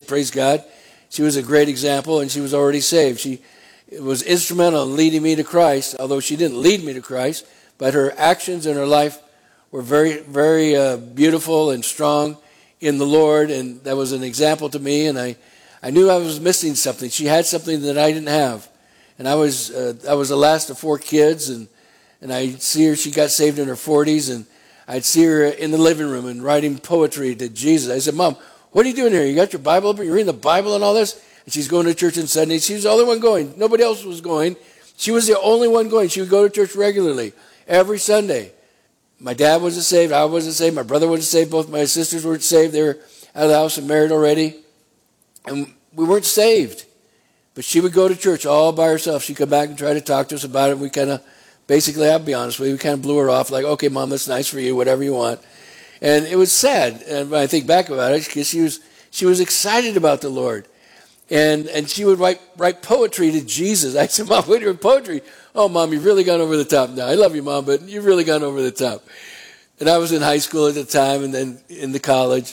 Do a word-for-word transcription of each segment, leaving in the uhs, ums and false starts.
praise God. She was a great example, and she was already saved. She was instrumental in leading me to Christ, although she didn't lead me to Christ, but her actions and her life were very, very uh, beautiful and strong in the Lord, and that was an example to me, and I, I knew I was missing something. She had something that I didn't have, and I was uh, I was the last of four kids, and, and I'd see her, she got saved in her forties, and I'd see her in the living room and writing poetry to Jesus. I said, Mom, what are you doing here? You got your Bible open? You're reading the Bible and all this? And she's going to church on Sunday. She was the only one going. Nobody else was going. She was the only one going. She would go to church regularly, every Sunday. My dad wasn't saved. I wasn't saved. My brother wasn't saved. Both my sisters weren't saved. They were out of the house and married already. And we weren't saved. But she would go to church all by herself. She'd come back and try to talk to us about it. We kind of, basically, I'll be honest with you, we kind of blew her off like, okay, Mom, that's nice for you, whatever you want. And it was sad. And when I think back about it, because she was, she was excited about the Lord. And and she would write write poetry to Jesus. I said, Mom, what are your poetry? Oh, Mom, you've really gone over the top now. I love you, Mom, but you've really gone over the top. And I was in high school at the time and then in the college.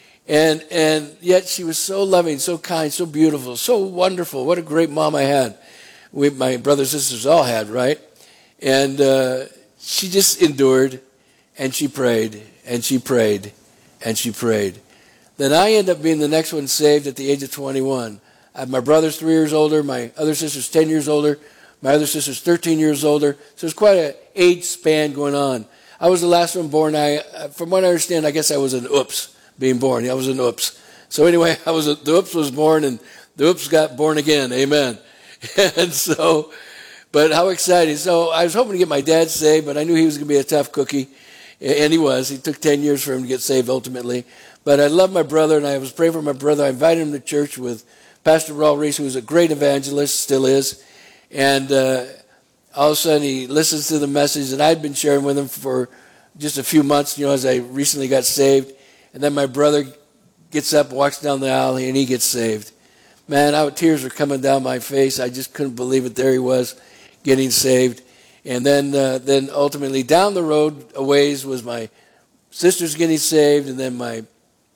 And and yet she was so loving, so kind, so beautiful, so wonderful. What a great mom I had. We, my brothers and sisters all had, right? And uh, she just endured, and she prayed, and she prayed, and she prayed. Then I ended up being the next one saved at the age of twenty-one. I have my brother's three years older, my other sister's ten years older, my other sister's thirteen years older. So there's quite an age span going on. I was the last one born. I, from what I understand, I guess I was an oops being born. I was an oops. So anyway, I was a, the oops was born, and the oops got born again. Amen. And so, but how exciting. So I was hoping to get my dad saved, but I knew he was going to be a tough cookie. And he was. He took ten years for him to get saved ultimately. But I love my brother, and I was praying for my brother. I invited him to church with Pastor Raul Reese, who was a great evangelist, still is. And uh, all of a sudden, he listens to the message that I'd been sharing with him for just a few months, you know, as I recently got saved. And then my brother gets up, walks down the aisle, and he gets saved. Man, I, tears were coming down my face. I just couldn't believe it. There he was, getting saved. And then, uh, then ultimately, down the road a ways was my sister's getting saved, and then my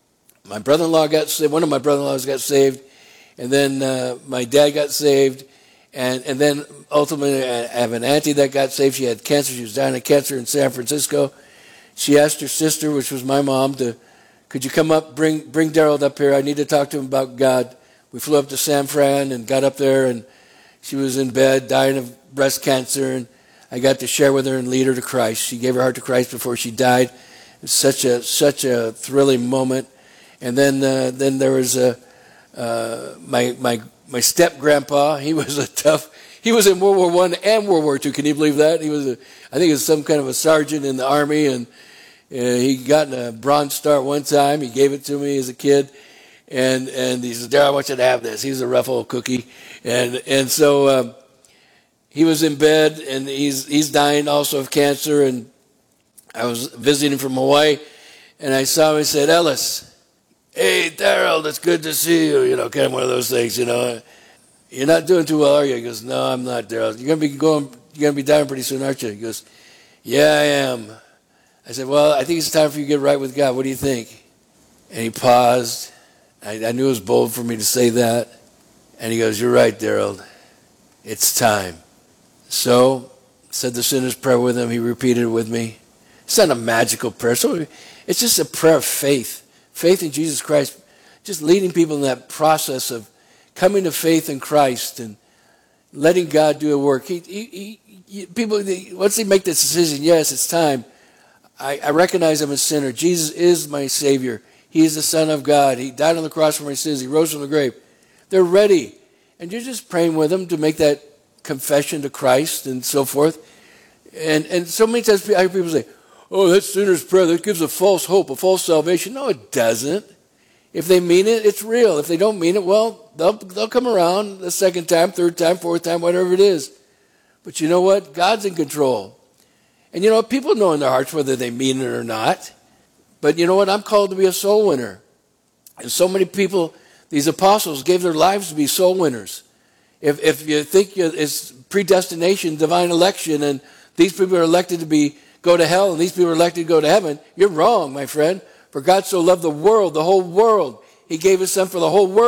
My brother-in-law got saved. One of my brother-in-laws got saved. And then uh, my dad got saved. And, and then ultimately I have an auntie that got saved. She had cancer. She was dying of cancer in San Francisco. She asked her sister, which was my mom, to, could you come up, bring bring Daryl up here. I need to talk to him about God. We flew up to San Fran and got up there. And she was in bed dying of breast cancer. And I got to share with her and lead her to Christ. She gave her heart to Christ before she died. It was such a, such a thrilling moment. And then, uh, then there was a, uh, my my my step grandpa. He was a tough. He was in World War One and World War Two. Can you believe that? He was, a, I think, he was some kind of a sergeant in the army, and uh, he got a Bronze Star one time. He gave it to me as a kid, and and he said, "Darryl, I want you to have this." He was a rough old cookie, and and so um, he was in bed, and he's he's dying also of cancer. And I was visiting from Hawaii, and I saw him. He said, "Ellis, hey, Daryl, it's good to see you." You know, kind of one of those things, you know. "You're not doing too well, are you?" He goes, "No, I'm not, Daryl. You're going to be going, you're going to be dying pretty soon, aren't you?" He goes, "Yeah, I am." I said, "Well, I think it's time for you to get right with God. What do you think?" And he paused. I, I knew it was bold for me to say that. And he goes, "You're right, Daryl. It's time." So, said the sinner's prayer with him. He repeated it with me. It's not a magical prayer. So it's just a prayer of faith. Faith in Jesus Christ, just leading people in that process of coming to faith in Christ and letting God do a work. He, he, he, people, they, once they make this decision, yes, it's time. I, I recognize I'm a sinner. Jesus is my Savior. He is the Son of God. He died on the cross for my sins. He rose from the grave. They're ready. And you're just praying with them to make that confession to Christ and so forth. And, and so many times I hear people say, "Oh, that sinner's prayer, that gives a false hope, a false salvation." No, it doesn't. If they mean it, it's real. If they don't mean it, well, they'll, they'll come around the second time, third time, fourth time, whatever it is. But you know what? God's in control. And you know, people know in their hearts whether they mean it or not. But you know what? I'm called to be a soul winner. And so many people, these apostles, gave their lives to be soul winners. If, if you think it's predestination, divine election, and these people are elected to be go to hell, and these people are elected to go to heaven, you're wrong, my friend. For God so loved the world, the whole world. He gave his son for the whole world.